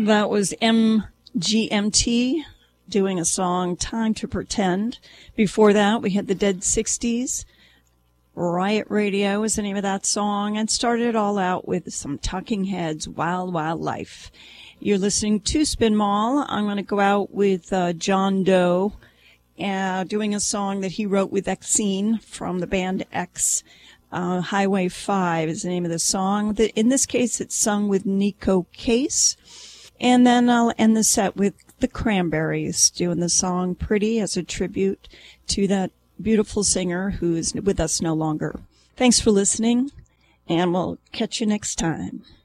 That was MGMT doing a song, Time to Pretend. Before that, we had the Dead 60s. Riot Radio is the name of that song, and started it all out with some Talking Heads, Wild Wild Life. You're listening to Spin Mall. I'm going to go out with John Doe doing a song that he wrote with Exene from the band X. Highway 5 is the name of the song. In this case, it's sung with Nico Case. And then I'll end the set with the Cranberries doing the song Pretty as a tribute to that beautiful singer who is with us no longer. Thanks for listening, and we'll catch you next time.